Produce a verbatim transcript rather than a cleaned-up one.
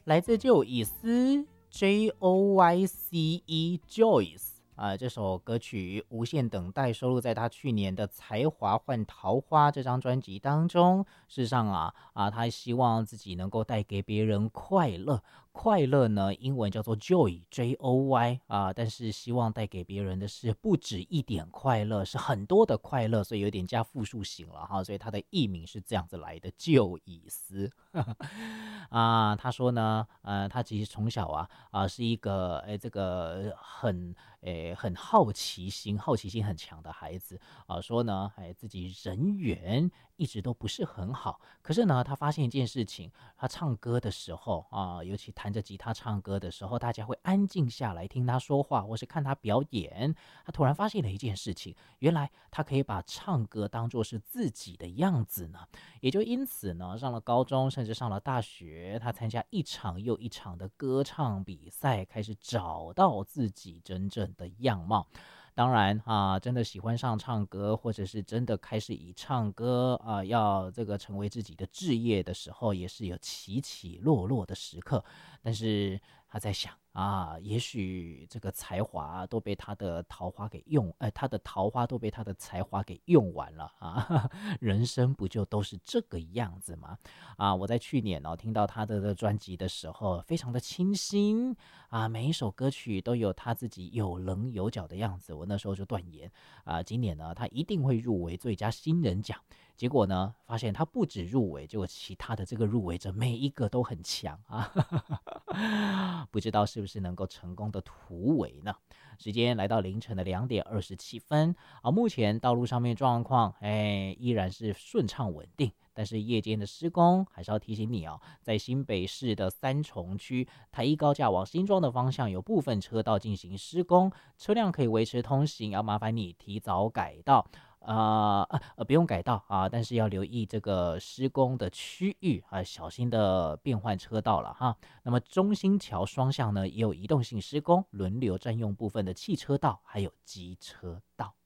来自就以斯 J O Y C E Joyce 啊、呃，这首歌曲《无限等待》收录在他去年的《才华换桃花》这张专辑当中。事实上啊啊，他希望自己能够带给别人快乐。快乐呢，英文叫做 joy J O Y 啊，但是希望带给别人的是不止一点快乐，是很多的快乐，所以有点加复数型了哈，所以他的艺名是这样子来的，就以斯。啊，他说呢，呃，他其实从小啊啊是一个哎这个很哎很好奇心，好奇心很强的孩子啊，说呢，哎自己人缘一直都不是很好，可是呢，他发现一件事情，他唱歌的时候啊，尤其弹着吉他唱歌的时候，大家会安静下来听他说话，或是看他表演。他突然发现了一件事情，原来他可以把唱歌当作是自己的样子呢。也就因此呢，上了高中，甚至上了大学，他参加一场又一场的歌唱比赛，开始找到自己真正的样貌。当然啊，真的喜欢上唱歌，或者是真的开始以唱歌啊，要这个成为自己的志业的时候，也是有起起落落的时刻。但是他在想啊，也许这个才华都被他的桃花给用，哎、呃，他的桃花都被他的才华给用完了啊！人生不就都是这个样子吗？啊，我在去年哦听到他的的专辑的时候，非常的清新啊，每一首歌曲都有他自己有棱有角的样子。我那时候就断言啊，今年呢他一定会入围最佳新人奖。结果呢，发现他不止入围，结果其他的这个入围者每一个都很强啊，不知道是不是能够成功的突围呢？时间来到凌晨的两点二十七分啊，目前道路上面状况哎依然是顺畅稳定，但是夜间的施工还是要提醒你哦，在新北市的三重区台一高架往新庄的方向有部分车道进行施工，车辆可以维持通行，要麻烦你提早改道。呃呃，不用改道啊，但是要留意这个施工的区域啊，小心的变换车道了哈。那么中兴桥双向呢，也有移动性施工，轮流占用部分的汽车道还有机车道。